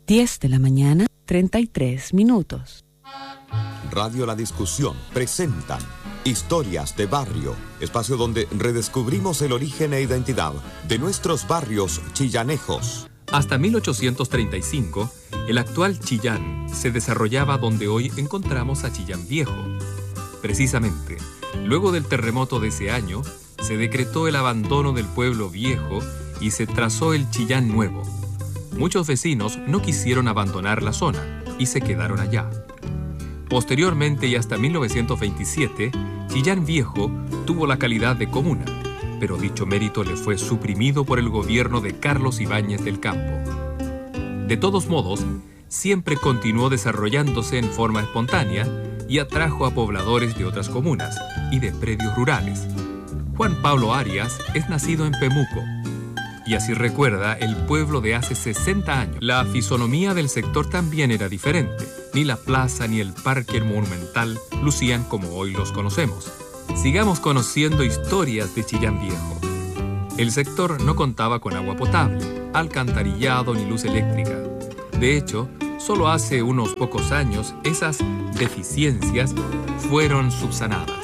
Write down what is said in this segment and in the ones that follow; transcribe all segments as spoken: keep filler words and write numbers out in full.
diez de la mañana, treinta y tres minutos. Radio La Discusión presentan Historias de Barrio, espacio donde redescubrimos el origen e identidad de nuestros barrios chillanejos. Hasta mil ochocientos treinta y cinco, el actual Chillán se desarrollaba donde hoy encontramos a Chillán Viejo. Precisamente, luego del terremoto de ese año, se decretó el abandono del pueblo viejo y se trazó el Chillán Nuevo. Muchos vecinos no quisieron abandonar la zona y se quedaron allá. Posteriormente y hasta mil novecientos veintisiete, Chillán Viejo tuvo la calidad de comuna, pero dicho mérito le fue suprimido por el gobierno de Carlos Ibáñez del Campo. De todos modos, siempre continuó desarrollándose en forma espontánea y atrajo a pobladores de otras comunas y de predios rurales. Juan Pablo Arias es nacido en Pemuco, y así recuerda el pueblo de hace sesenta años. La fisonomía del sector también era diferente. Ni la plaza ni el parque monumental lucían como hoy los conocemos. Sigamos conociendo historias de Chillán Viejo. El sector no contaba con agua potable, alcantarillado ni luz eléctrica. De hecho, solo hace unos pocos años esas deficiencias fueron subsanadas.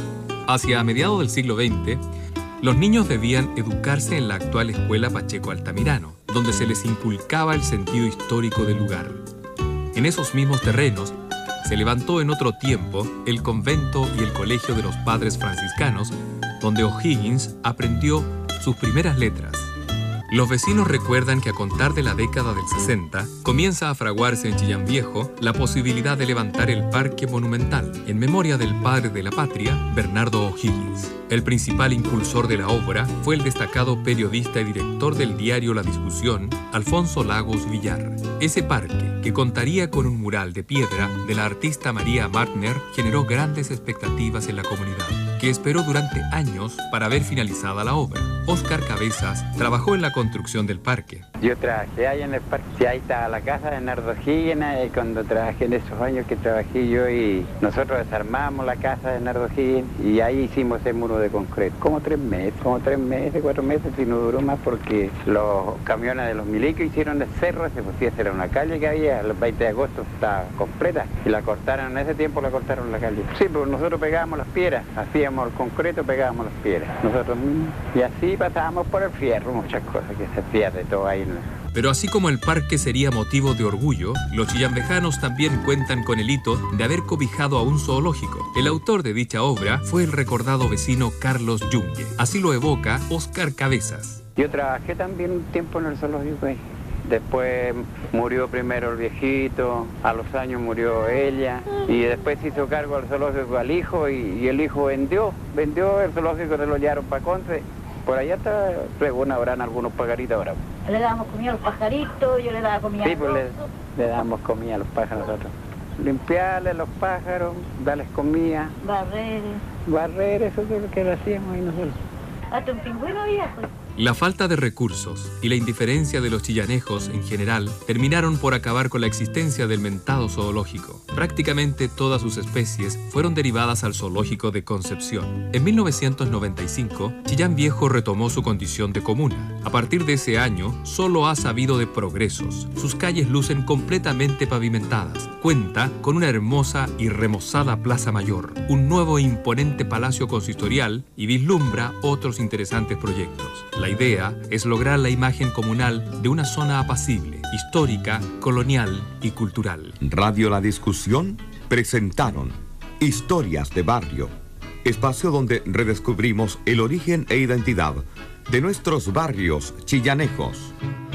Hacia mediados del siglo veinte, los niños debían educarse en la actual Escuela Pacheco Altamirano, donde se les inculcaba el sentido histórico del lugar. En esos mismos terrenos se levantó en otro tiempo el convento y el colegio de los padres franciscanos, donde O'Higgins aprendió sus primeras letras. Los vecinos recuerdan que a contar de la década del sesenta, comienza a fraguarse en Chillán Viejo la posibilidad de levantar el Parque Monumental, en memoria del padre de la patria, Bernardo O'Higgins. El principal impulsor de la obra fue el destacado periodista y director del diario La Discusión, Alfonso Lagos Villar. Ese parque, que contaría con un mural de piedra de la artista María Martner, generó grandes expectativas en la comunidad, que esperó durante años para ver finalizada la obra. Óscar Cabezas trabajó en la construcción del parque. Yo trabajé ahí en el parque, sí, ahí estaba la casa de Nardo Higgins, y cuando trabajé en esos años que trabajé yo, y nosotros desarmamos la casa de Nardo Higgins y ahí hicimos ese muro de concreto. Como tres meses, como tres meses, cuatro meses, y no duró más porque los camiones de los milicos hicieron el cerro, se pusieron, era una calle que había, el veinte de agosto estaba completa, y la cortaron, en ese tiempo la cortaron la calle. Sí, pues nosotros pegábamos las piedras, hacíamos el concreto, pegábamos las piedras, nosotros mismos, y así pasábamos por el fierro, muchas cosas que se pierde todo ahí, ¿no? Pero así como el parque sería motivo de orgullo, los chillanvejanos también cuentan con el hito de haber cobijado a un zoológico. El autor de dicha obra fue el recordado vecino Carlos Yungue. Así lo evoca Óscar Cabezas. Yo trabajé también un tiempo en el zoológico ahí. Después murió primero el viejito, a los años murió ella, y después se hizo cargo del zoológico al hijo, y, y el hijo vendió, vendió el zoológico, se lo llevaron para Conce. Por allá está, según habrán algunos pajaritos ahora. Le dábamos comida a los pajaritos, yo le daba comida sí, a los pues le, le damos comida a los pájaros nosotros. Limpiarles los pájaros, darles comida. Barrer. Barrer, eso es lo que lo hacíamos ahí nosotros. Hasta un pingüino había, pues. La falta de recursos y la indiferencia de los chillanejos en general terminaron por acabar con la existencia del mentado zoológico. Prácticamente todas sus especies fueron derivadas al zoológico de Concepción. En mil novecientos noventa y cinco, Chillán Viejo retomó su condición de comuna. A partir de ese año, solo ha sabido de progresos. Sus calles lucen completamente pavimentadas. Cuenta con una hermosa y remozada Plaza Mayor, un nuevo e imponente palacio consistorial y vislumbra otros interesantes proyectos. La idea es lograr la imagen comunal de una zona apacible, histórica, colonial y cultural. Radio La Discusión presentaron Historias de Barrio, espacio donde redescubrimos el origen e identidad de nuestros barrios chillanejos.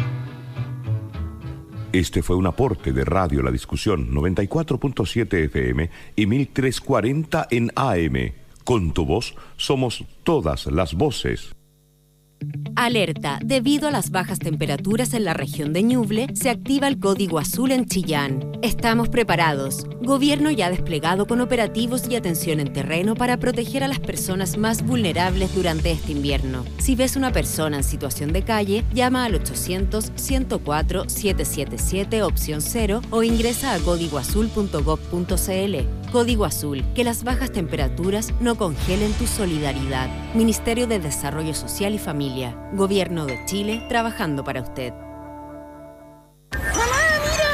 Este fue un aporte de Radio La Discusión noventa y cuatro punto siete F M y mil trescientos cuarenta en A M. Con tu voz somos todas las voces. Alerta, debido a las bajas temperaturas en la región de Ñuble, se activa el código azul en Chillán. Estamos preparados. Gobierno ya desplegado con operativos y atención en terreno para proteger a las personas más vulnerables durante este invierno. Si ves una persona en situación de calle, llama al ochocientos, ciento cuatro, setecientos setenta y siete opción cero o ingresa a código azul punto gob punto cl. Código Azul, que las bajas temperaturas no congelen tu solidaridad. Ministerio de Desarrollo Social y Familia. Gobierno de Chile, trabajando para usted. ¡Mamá, mira!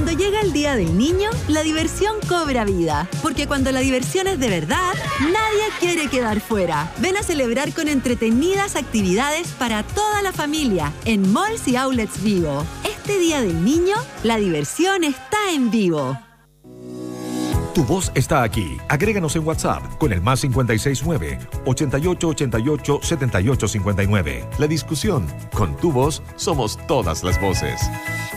Cuando llega el Día del Niño, la diversión cobra vida. Porque cuando la diversión es de verdad, nadie quiere quedar fuera. Ven a celebrar con entretenidas actividades para toda la familia en Malls y Outlets Vivo. Este Día del Niño, la diversión está en Vivo. Tu voz está aquí. Agréganos en WhatsApp con el más cincuenta y seis nueve, ochenta y ocho ochenta y ocho, setenta y ocho cincuenta y nueve. La discusión. Con tu voz somos todas las voces.